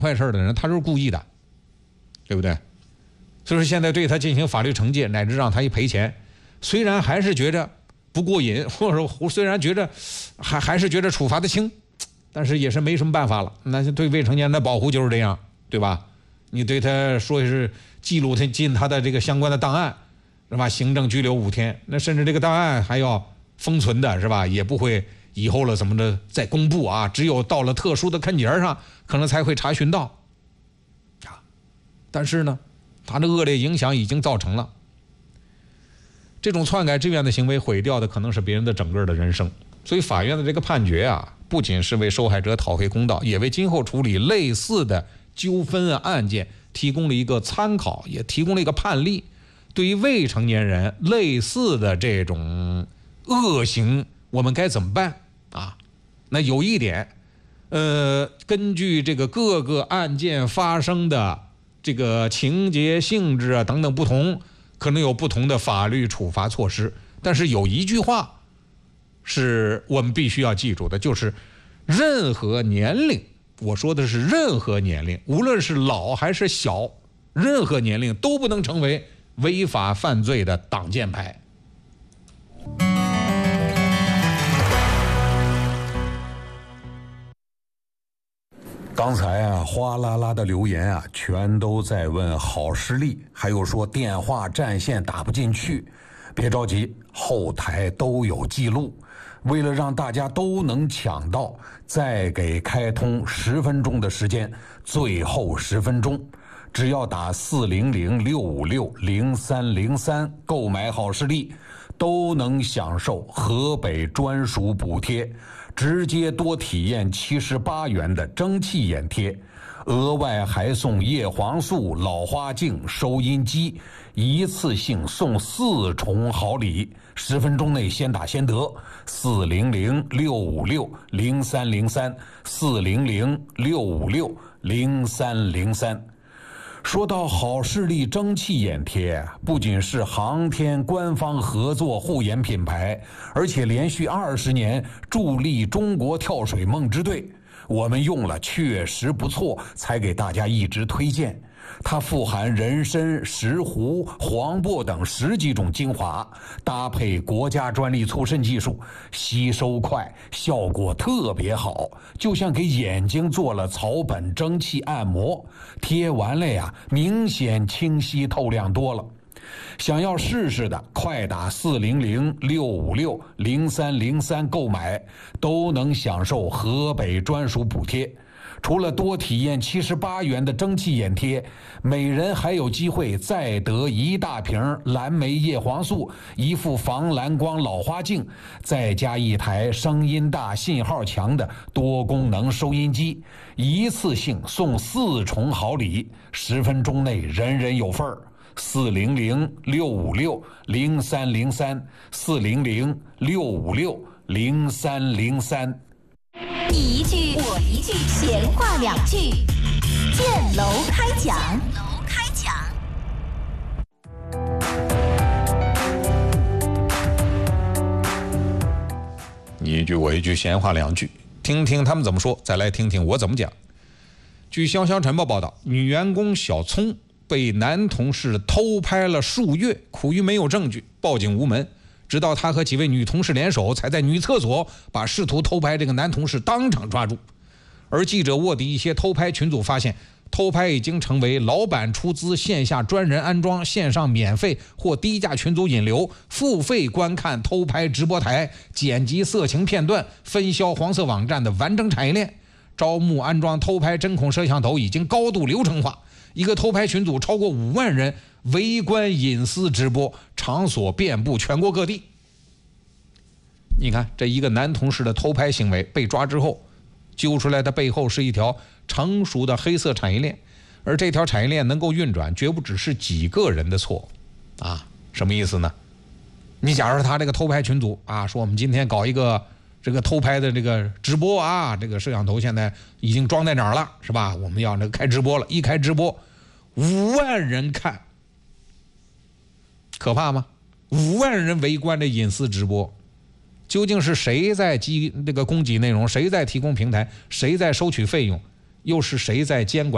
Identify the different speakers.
Speaker 1: 坏事的人，他就是故意的，对不对？所以说现在对他进行法律惩戒，乃至让他一赔钱，虽然还是觉着不过瘾，或者说虽然觉着还是觉着处罚的轻，但是也是没什么办法了。那对未成年人的保护就是这样，对吧？你对他说是记录他进他的这个相关的档案，是吧？行政拘留5天，那甚至这个档案还要封存的，是吧？也不会以后了怎么的再公布啊？只有到了特殊的看节上，可能才会查询到。啊，但是呢，他的恶劣影响已经造成了。这种篡改志愿的行为毁掉的可能是别人的整个的人生。所以法院的这个判决啊，不仅是为受害者讨回公道，也为今后处理类似的纠纷案件提供了一个参考，也提供了一个判例。对于未成年人类似的这种恶行，我们该怎么办啊？那有一点，根据这个各个案件发生的这个情节性质啊等等不同，可能有不同的法律处罚措施。但是有一句话是我们必须要记住的，就是任何年龄，我说的是任何年龄，无论是老还是小，任何年龄都不能成为违法犯罪的挡箭牌。
Speaker 2: 刚才啊，哗啦啦的留言啊，全都在问好视力，还有说电话占线打不进去。别着急，后台都有记录。为了让大家都能抢到，再给开通10分钟的时间，最后10分钟，只要打400-656-0303购买好视力，都能享受河北专属补贴，直接多体验78元的蒸汽眼贴，额外还送叶黄素、老花镜、收音机，一次性送4重好礼，10分钟内先打先得。400-656-0303 400-656-0303。说到好视力蒸汽眼贴，不仅是航天官方合作护眼品牌，而且连续20年助力中国跳水梦之队。我们用了确实不错，才给大家一直推荐。它富含人参、石斛、黄柏等10几种精华，搭配国家专利促渗技术，吸收快，效果特别好，就像给眼睛做了草本蒸汽按摩。贴完了呀，明显清晰透亮多了。想要试试的，快打400-656-0303购买，都能享受河北专属补贴。除了多体验78元的蒸汽眼贴，每人还有机会再得1大瓶蓝莓叶黄素、1副防蓝光老花镜，再加1台声音大、信号强的多功能收音机，一次性送4重好礼，10分钟内人人有份儿。400-656-0303 400-656-0303。
Speaker 3: 你一句我一句，闲话2句，建楼开讲。
Speaker 1: 你一句我一句，闲话2句，听听他们怎么说，再来听听我怎么讲。据潇潇晨报报道，女员工小聪被男同事偷拍了数月，苦于没有证据，报警无门。直到他和几位女同事联手，才在女厕所把试图偷拍这个男同事当场抓住。而记者卧底一些偷拍群组发现，偷拍已经成为老板出资线下专人安装、线上免费或低价群组引流、付费观看偷拍直播台、剪辑色情片段、分销黄色网站的完整产业链。招募安装偷拍针孔摄像头已经高度流程化，一个偷拍群组超过5万人围观隐私直播，场所遍布全国各地。你看，这一个男同事的偷拍行为被抓之后，揪出来的背后是一条成熟的黑色产业链，而这条产业链能够运转，绝不只是几个人的错啊！什么意思呢？你假如他这个偷拍群组啊，说我们今天搞一个这个偷拍的这个直播啊，这个摄像头现在已经装在哪儿了，是吧？我们要那个开直播了，一开直播5万人看，可怕吗？5万人围观的隐私直播，究竟是谁在这个供给内容，谁在提供平台，谁在收取费用，又是谁在监管